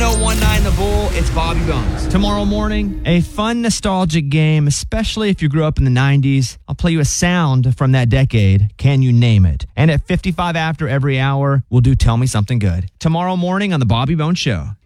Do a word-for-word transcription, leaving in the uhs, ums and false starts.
oh one nine The Bull, it's Bobby Bones. Tomorrow morning, a fun nostalgic game, especially if you grew up in the nineties. I'll play you a sound from that decade. Can you name it? And at fifty-five after every hour, we'll do Tell Me Something Good. Tomorrow morning on The Bobby Bones Show.